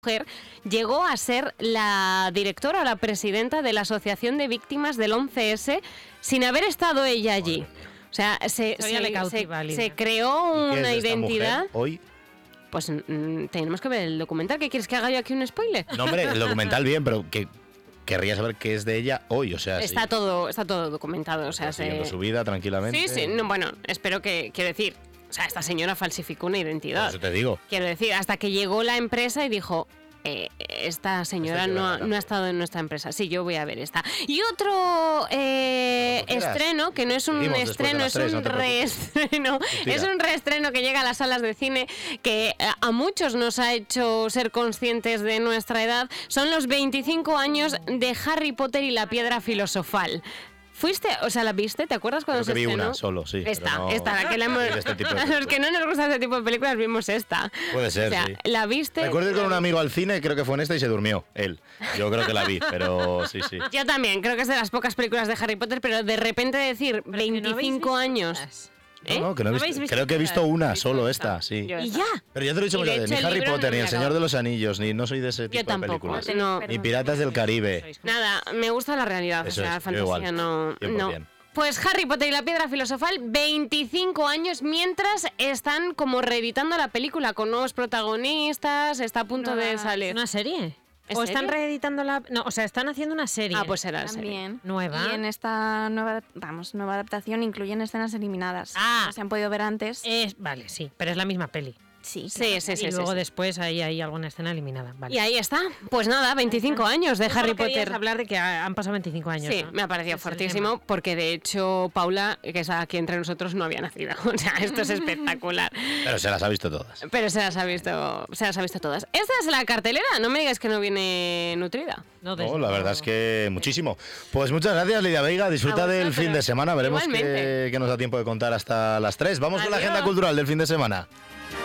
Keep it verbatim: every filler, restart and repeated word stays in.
mujer llegó a ser la directora o la presidenta de la Asociación de Víctimas del once ese sin haber estado ella allí. O sea, se, se, se, se creó una identidad. Hoy Pues mm, tenemos que ver el documental. ¿Qué quieres que haga yo aquí un spoiler? No, hombre, el documental bien, pero que querría saber qué es de ella hoy, o sea, está sí. todo está todo documentado, o sea, Está siguiendo se... su vida tranquilamente. Sí, sí, no, bueno, espero que, quiero decir, o sea, esta señora falsificó una identidad. Por eso te digo. Quiero decir, hasta que llegó la empresa y dijo, eh, esta señora no ha, no ha estado en nuestra empresa. Sí, yo voy a ver esta. Y otro eh, estreno, que no es un Seguimos estreno, es tres, un no reestreno, es un reestreno que llega a las salas de cine, que a muchos nos ha hecho ser conscientes de nuestra edad. Son los veinticinco años de Harry Potter y la Piedra Filosofal. ¿Fuiste? O sea, ¿la viste? ¿Te acuerdas cuando Creo se que vi estrenó? una solo, sí. Esta, no... esta, la que la hemos... este tipo de a los que no nos gusta este tipo de películas vimos esta. Puede ser, o sea, sí. ¿la viste? Recuerdo ir con un amigo al cine, creo que fue en esta y se durmió, él. Yo creo que la vi, pero sí, sí. Yo también, creo que es de las pocas películas de Harry Potter, pero de repente decir Pero veinticinco no años... ¿Eh? No, no, que no, he ¿No visto, habéis visto creo que he visto todas? una, Visto solo esta. esta, sí. Yo Y esta. ya. Pero ya te lo he dicho Y muchas de veces, hecho ni el Harry libro no Potter, me ni ha El Señor acabado. de los Anillos, ni no soy de ese tipo de tampoco, películas. no. Ni Piratas del Caribe. Nada, me gusta la realidad, Eso o sea, es, yo fantasía igual, no... cien por no. cien. Pues Harry Potter y la Piedra Filosofal, veinticinco años, mientras están como reeditando la película con nuevos protagonistas, está a punto de salir. ¿Es una serie? ¿En ¿O están serio? reeditando la...? No, o sea, están haciendo una serie. Ah, pues será También. Nueva. Y en esta nueva, vamos, nueva adaptación incluyen escenas eliminadas. Ah. No se han podido ver antes. Es, vale, sí, pero es la misma peli. Sí, Sí, sí, sí. y sí, luego sí. después ahí hay alguna escena eliminada. Vale. Y ahí está. Pues nada, veinticinco años de Solo Harry querías Potter. hablar de que ha- han pasado veinticinco años. Sí, ¿no? me ha parecido Ese es el fuertísimo tema. porque de hecho Paula, que es aquí entre nosotros, no había nacido. O sea, esto es espectacular. Pero se las ha visto todas. Pero se las ha visto, se las ha visto todas. Esta es la cartelera, no me digas que no viene nutrida. No, desde No, la verdad luego. es que muchísimo. Pues muchas gracias, Lidia Veiga. Disfruta A del vosotros. fin de semana. Veremos Igualmente. qué, qué nos da tiempo de contar hasta las tres. Vamos con la Adiós. agenda cultural del fin de semana.